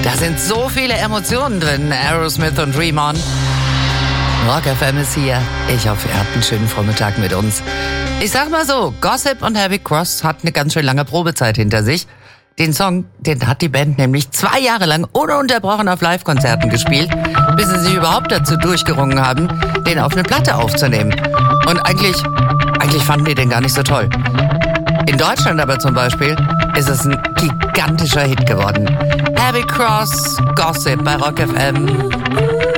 Da sind so viele Emotionen drin. Aerosmith und Dream On. Rock FM ist hier. Ich hoffe, ihr habt einen schönen Vormittag mit uns. Ich sag mal so, Gossip und Heavy Cross hat eine ganz schön lange Probezeit hinter sich. Den Song, den hat die Band nämlich 2 Jahre lang ununterbrochen auf Live-Konzerten gespielt, bis sie sich überhaupt dazu durchgerungen haben, den auf eine Platte aufzunehmen. Und eigentlich fanden die den gar nicht so toll. In Deutschland aber zum Beispiel ist es ein gigantischer Hit geworden. Heavy Cross, Gossip bei Rock FM.